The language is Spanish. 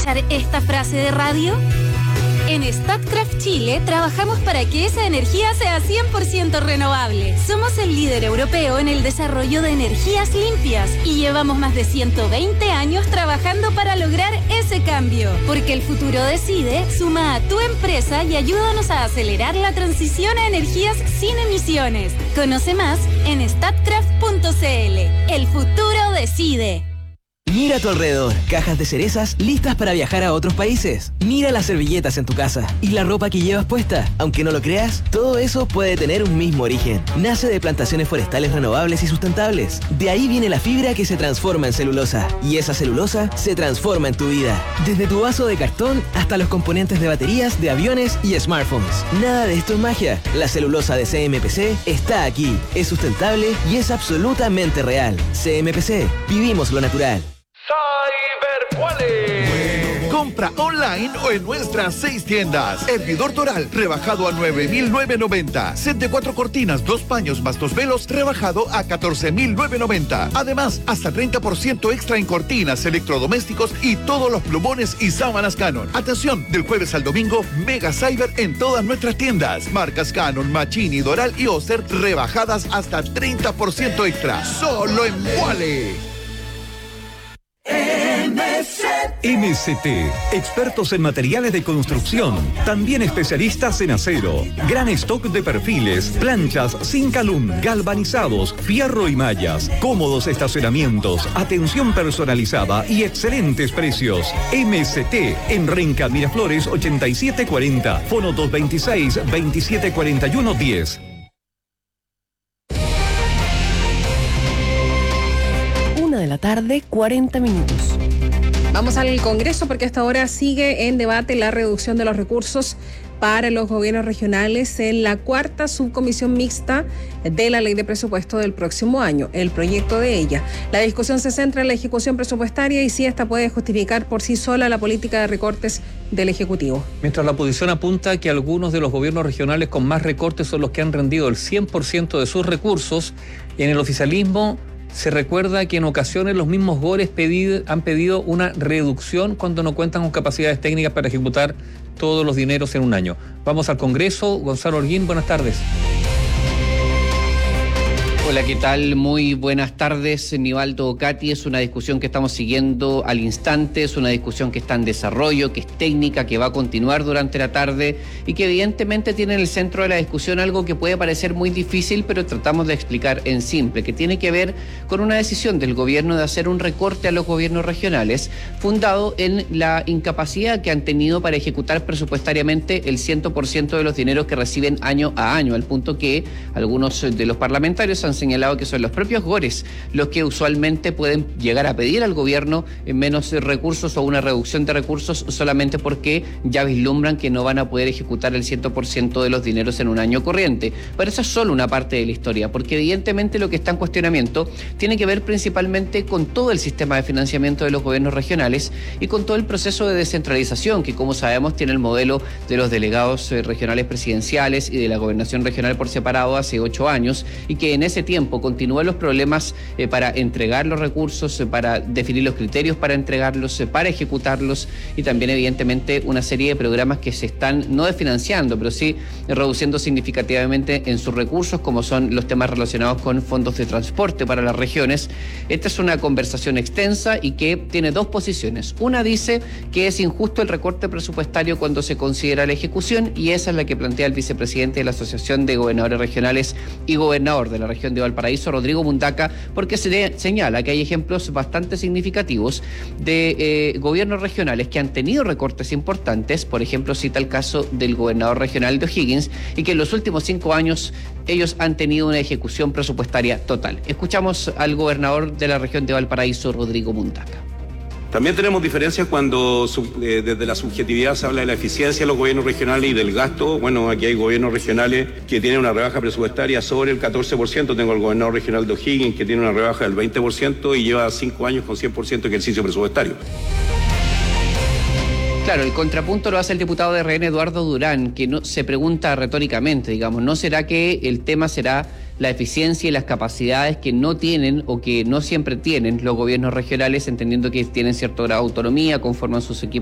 escuchar esta frase de radio? En Statkraft Chile trabajamos para que esa energía sea 100% renovable. Somos el líder europeo en el desarrollo de energías limpias y llevamos más de 120 años trabajando para lograr ese cambio. Porque el futuro decide, suma a tu empresa y ayúdanos a acelerar la transición a energías sin emisiones. Conoce más en statkraft.cl. El futuro decide. Mira a tu alrededor, cajas de cerezas listas para viajar a otros países. Mira las servilletas en tu casa y la ropa que llevas puesta. Aunque no lo creas, todo eso puede tener un mismo origen. Nace de plantaciones forestales renovables y sustentables. De ahí viene la fibra que se transforma en celulosa. Y esa celulosa se transforma en tu vida. Desde tu vaso de cartón hasta los componentes de baterías, de aviones y smartphones. Nada de esto es magia. La celulosa de CMPC está aquí. Es sustentable y es absolutamente real. CMPC, vivimos lo natural. Cyberquale. Compra online o en nuestras 6 tiendas. Hervidor Toral, rebajado a 9.990. Set de 4 cortinas, 2 paños más 2 velos, rebajado a 14.990. Además, hasta 30% extra en cortinas, electrodomésticos y todos los plumones y sábanas Canon. Atención, del jueves al domingo, Mega Cyber en todas nuestras tiendas. Marcas Canon, Machini, Doral y Oster, rebajadas hasta 30% extra. Solo en Quale. MCT, expertos en materiales de construcción, también especialistas en acero, gran stock de perfiles, planchas, Zincalum, galvanizados, fierro y mallas, cómodos estacionamientos, atención personalizada y excelentes precios. MCT, en Renca Miraflores 8740, fono 226-2741-10. 1:40 p.m. Vamos al Congreso porque hasta ahora sigue en debate la reducción de los recursos para los gobiernos regionales en la cuarta subcomisión mixta de la ley de presupuesto del próximo año, el proyecto de ella. La discusión se centra en la ejecución presupuestaria y si esta puede justificar por sí sola la política de recortes del Ejecutivo. Mientras la oposición apunta que algunos de los gobiernos regionales con más recortes son los que han rendido el 100% de sus recursos, en el oficialismo se recuerda que en ocasiones los mismos GORES han pedido una reducción cuando no cuentan con capacidades técnicas para ejecutar todos los dineros en un año. Vamos al Congreso. Gonzalo Holguín, buenas tardes. Hola, ¿qué tal? Muy buenas tardes, Nivaldo, Katy. Es una discusión que estamos siguiendo al instante, es una discusión que está en desarrollo, que es técnica, que va a continuar durante la tarde y que evidentemente tiene en el centro de la discusión algo que puede parecer muy difícil, pero tratamos de explicar en simple, que tiene que ver con una decisión del gobierno de hacer un recorte a los gobiernos regionales, fundado en la incapacidad que han tenido para ejecutar presupuestariamente el 100% de los dineros que reciben año a año, al punto que algunos de los parlamentarios han señalado que son los propios GORES los que usualmente pueden llegar a pedir al gobierno menos recursos o una reducción de recursos solamente porque ya vislumbran que no van a poder ejecutar el 100% de los dineros en un año corriente. Pero esa es solo una parte de la historia, porque evidentemente lo que está en cuestionamiento tiene que ver principalmente con todo el sistema de financiamiento de los gobiernos regionales y con todo el proceso de descentralización que, como sabemos, tiene el modelo de los delegados regionales presidenciales y de la gobernación regional por separado hace 8 años y que en ese tiempo continúan los problemas para entregar los recursos, para definir los criterios para entregarlos, para ejecutarlos y también evidentemente una serie de programas que se están no desfinanciando, pero sí reduciendo significativamente en sus recursos, como son los temas relacionados con fondos de transporte para las regiones. Esta es una conversación extensa y que tiene dos posiciones. Una dice que es injusto el recorte presupuestario cuando se considera la ejecución y esa es la que plantea el vicepresidente de la Asociación de Gobernadores Regionales y gobernador de la región de Valparaíso, Rodrigo Mundaca, porque se señala que hay ejemplos bastante significativos de gobiernos regionales que han tenido recortes importantes. Por ejemplo, cita el caso del gobernador regional de O'Higgins y que en los últimos 5 años ellos han tenido una ejecución presupuestaria total. Escuchamos al gobernador de la región de Valparaíso, Rodrigo Mundaca. También tenemos diferencias cuando desde la subjetividad se habla de la eficiencia de los gobiernos regionales y del gasto. Bueno, aquí hay gobiernos regionales que tienen una rebaja presupuestaria sobre el 14%. Tengo el gobernador regional de O'Higgins que tiene una rebaja del 20% y lleva 5 años con 100% de ejercicio presupuestario. Claro, el contrapunto lo hace el diputado de RN, Eduardo Durán, que no, se pregunta retóricamente, digamos, ¿no será que el tema será la eficiencia y las capacidades que no tienen o que no siempre tienen los gobiernos regionales, entendiendo que tienen cierto grado de autonomía, conforman sus equipos